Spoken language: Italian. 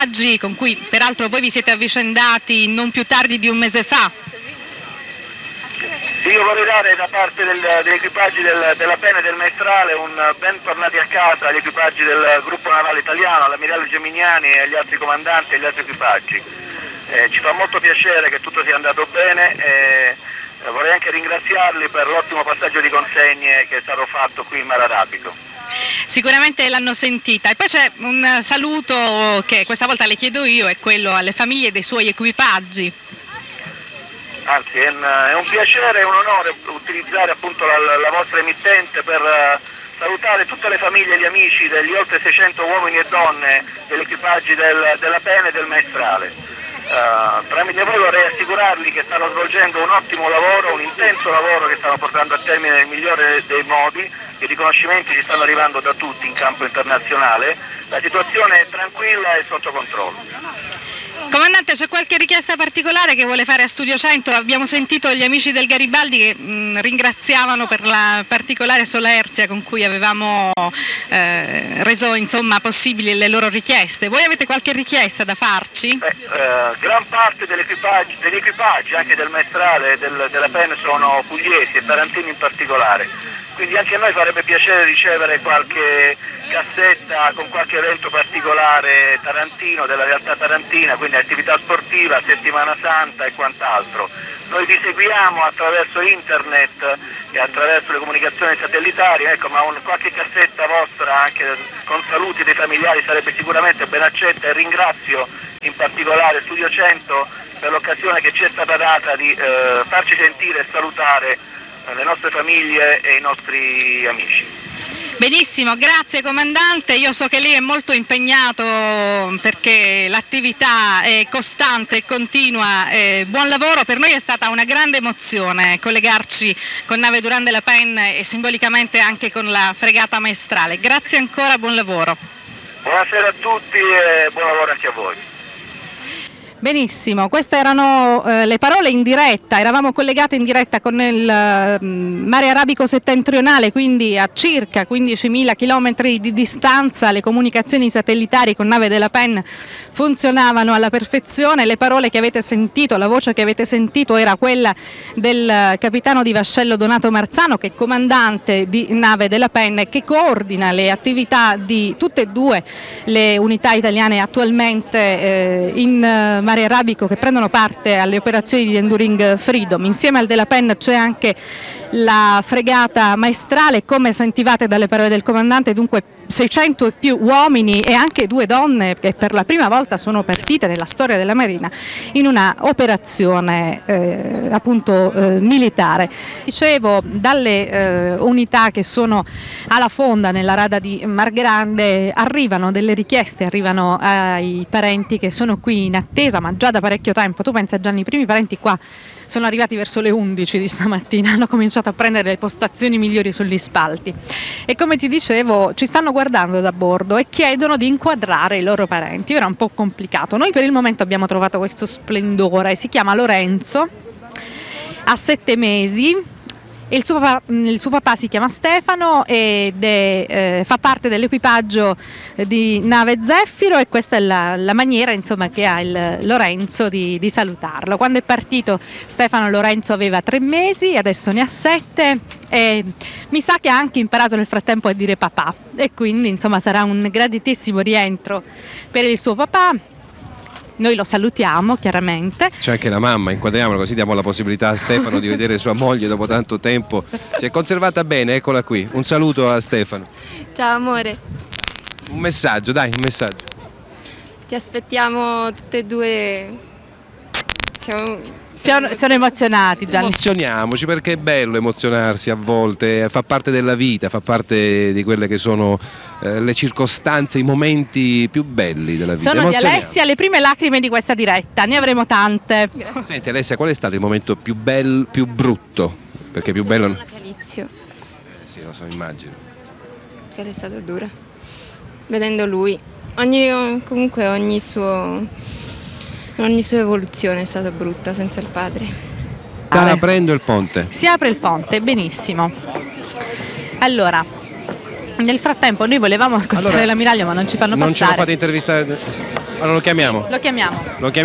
con cui peraltro voi vi siete avvicendati non più tardi di un mese fa. Sì, io vorrei dare da parte degli equipaggi della Pena e del Maestrale un bentornati a casa agli equipaggi del gruppo navale italiano, all'ammiraglio Gemignani e agli altri comandanti e agli altri equipaggi. Ci fa molto piacere che tutto sia andato bene e vorrei anche ringraziarli per l'ottimo passaggio di consegne che è stato fatto qui in Mare Arabico. Sicuramente l'hanno sentita. E poi c'è un saluto che questa volta le chiedo io, è quello alle famiglie dei suoi equipaggi. Anzi, è un piacere e un onore utilizzare appunto la vostra emittente per salutare tutte le famiglie e gli amici degli oltre 600 uomini e donne degli equipaggi della Pena e del Maestrale. Tramite voi vorrei assicurarvi che stanno svolgendo un ottimo lavoro, un intenso lavoro che stanno portando a termine nel migliore dei modi. I riconoscimenti ci stanno arrivando da tutti in campo internazionale, la situazione è tranquilla e sotto controllo. Comandante, c'è qualche richiesta particolare che vuole fare a Studio 100? Abbiamo sentito gli amici del Garibaldi che ringraziavano per la particolare solerzia con cui avevamo reso possibili le loro richieste. Voi avete qualche richiesta da farci? Gran parte degli equipaggi, anche del Maestrale e della Pena, sono pugliesi e tarantini in particolare. Quindi anche a noi farebbe piacere ricevere qualche cassetta con qualche evento particolare tarantino, della realtà tarantina, quindi attività sportiva, settimana santa e quant'altro. Noi vi seguiamo attraverso internet e attraverso le comunicazioni satellitari, ecco, ma qualche cassetta vostra anche con saluti dei familiari sarebbe sicuramente ben accetta e ringrazio in particolare Studio 100 per l'occasione che ci è stata data di farci sentire e salutare le nostre famiglie e i nostri amici. Benissimo, grazie comandante, io so che lei è molto impegnato perché l'attività è costante e continua, buon lavoro, per noi è stata una grande emozione collegarci con nave Durand de la Penne e simbolicamente anche con la fregata Maestrale, grazie ancora, buon lavoro. Buonasera a tutti e buon lavoro anche a voi. Benissimo, queste erano le parole in diretta, eravamo collegati in diretta con il Mare Arabico settentrionale, quindi a circa 15.000 km di distanza, le comunicazioni satellitari con nave della Pen funzionavano alla perfezione, le parole che avete sentito, la voce che avete sentito era quella del capitano di vascello Donato Marzano, che è comandante di nave della Pen e che coordina le attività di tutte e due le unità italiane attualmente in Mare Arabico che prendono parte alle operazioni di Enduring Freedom. Insieme al della Pen c'è anche la fregata Maestrale, come sentivate dalle parole del comandante, dunque 600 e più uomini e anche 2 donne che per la prima volta sono partite nella storia della Marina in una operazione militare. Dicevo, dalle unità che sono alla fonda nella rada di Mar Grande arrivano delle richieste, arrivano ai parenti che sono qui in attesa, ma già da parecchio tempo. Tu pensa, Gianni, i primi parenti qua sono arrivati verso le 11 di stamattina, hanno cominciato a prendere le postazioni migliori sugli spalti e come ti dicevo ci stanno guardando da bordo e chiedono di inquadrare i loro parenti. Era un po' complicato, noi per il momento abbiamo trovato questo splendore, si chiama Lorenzo, ha 7 mesi. Il suo papà si chiama Stefano ed fa parte dell'equipaggio di nave Zeffiro e questa è la maniera che ha il Lorenzo di salutarlo. Quando è partito Stefano, Lorenzo aveva 3 mesi, adesso ne ha 7 e mi sa che ha anche imparato nel frattempo a dire papà e quindi sarà un graditissimo rientro per il suo papà. Noi lo salutiamo chiaramente. C'è anche la mamma, inquadriamola così diamo la possibilità a Stefano di vedere sua moglie dopo tanto tempo. Si è conservata bene, eccola qui. Un saluto a Stefano. Ciao amore. Un messaggio, dai, un messaggio. Ti aspettiamo tutte e due. Sono emozionati, Gianni. Emozioniamoci perché è bello emozionarsi a volte, fa parte della vita, fa parte di quelle che sono le circostanze, i momenti più belli della vita. Sono di Alessia le prime lacrime di questa diretta, ne avremo tante. Senti Alessia, qual è stato il momento più bello, più brutto? Perché più bello... Natalizio. Sì, lo so, immagino. Che è stata dura. Vedendo lui, comunque ogni sua evoluzione è stata brutta senza il padre. Sta aprendo il ponte. Si apre il ponte, benissimo. Allora, nel frattempo noi volevamo ascoltare l'ammiraglio ma non ci fanno passare. Non ce lo fate intervistare. Allora lo chiamiamo. Lo chiamiamo. Lo chiamiamo.